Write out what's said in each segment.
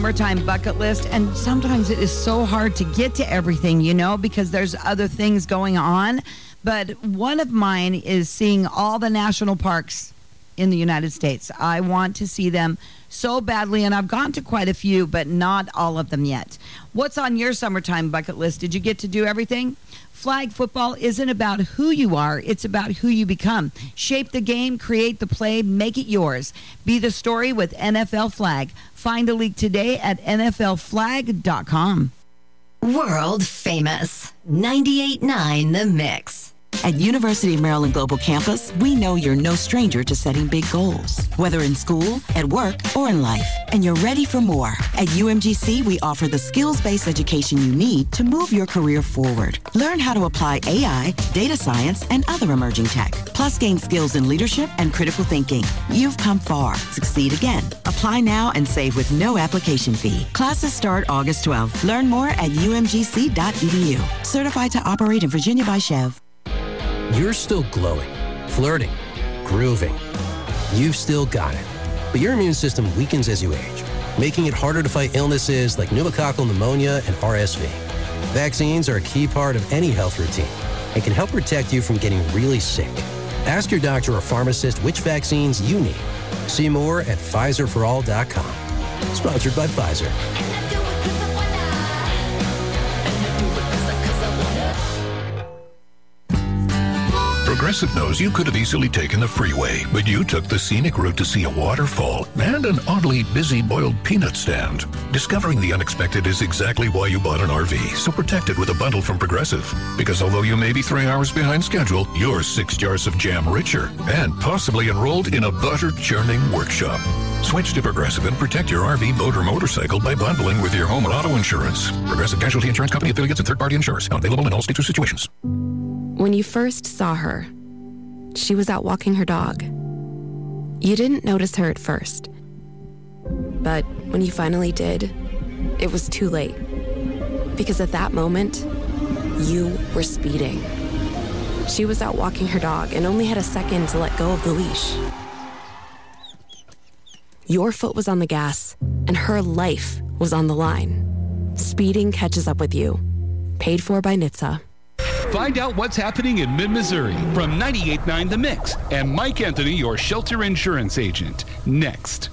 Summertime bucket list, and sometimes it is so hard to get to everything, because there's other things going on. But one of mine is seeing all the national parks in the United States. I want to see them so badly, and I've gone to quite a few, but not all of them yet. What's on your summertime bucket list? Did you get to do everything? Flag football isn't about who you are, it's about who you become. Shape the game, create the play, make it yours. Be the story with NFL Flag. Find a league today at nflflag.com. World famous 98.9 The Mix. At University of Maryland Global Campus, we know you're no stranger to setting big goals, whether in school, at work, or in life, and you're ready for more. At UMGC, we offer the skills-based education you need to move your career forward. Learn how to apply AI, data science, and other emerging tech, plus gain skills in leadership and critical thinking. You've come far. Succeed again. Apply now and save with no application fee. Classes start August 12th. Learn more at umgc.edu. Certified to operate in Virginia by Chev. You're still glowing, flirting, grooving. You've still got it. But your immune system weakens as you age, making it harder to fight illnesses like pneumococcal pneumonia and RSV. Vaccines are a key part of any health routine and can help protect you from getting really sick. Ask your doctor or pharmacist which vaccines you need. See more at PfizerForAll.com. Sponsored by Pfizer. Progressive knows you could have easily taken the freeway, but you took the scenic route to see a waterfall and an oddly busy boiled peanut stand. Discovering the unexpected is exactly why you bought an RV, so protect it with a bundle from Progressive. Because although you may be 3 hours behind schedule, you're 6 jars of jam richer and possibly enrolled in a butter-churning workshop. Switch to Progressive and protect your RV, boat, or motorcycle by bundling with your home and auto insurance. Progressive Casualty Insurance Company affiliates and third-party insurers. Not available in all states or situations. When you first saw her, she was out walking her dog. You didn't notice her at first. But when you finally did, it was too late. Because at that moment, you were speeding. She was out walking her dog and only had a second to let go of the leash. Your foot was on the gas, and her life was on the line. Speeding catches up with you. Paid for by NHTSA. Find out what's happening in mid-Missouri from 98.9 The Mix and Mike Anthony, your shelter insurance agent. Next.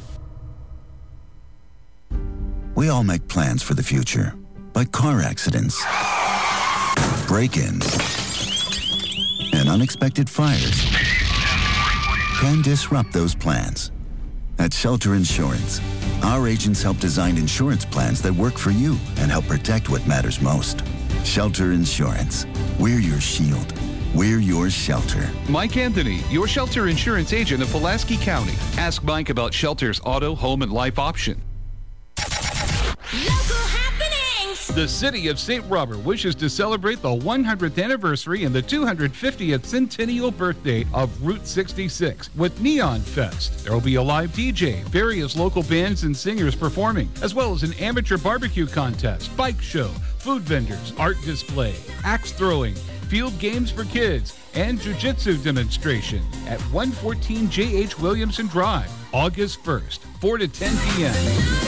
We all make plans for the future, but car accidents, break-ins, and unexpected fires can disrupt those plans. At Shelter Insurance, our agents help design insurance plans that work for you and help protect what matters most. Shelter Insurance. We're your shield. We're your shelter. Mike Anthony, your shelter insurance agent of Pulaski County. Ask Mike about Shelter's auto, home, and life option. Local happenings. The city of St. Robert wishes to celebrate the 100th anniversary and the 250th centennial birthday of Route 66 with Neon Fest. There will be a live DJ, various local bands and singers performing, as well as an amateur barbecue contest, bike show, food vendors, art display, axe throwing, field games for kids, and jiu-jitsu demonstration at 114 J.H. Williamson Drive, August 1st, 4 to 10 p.m.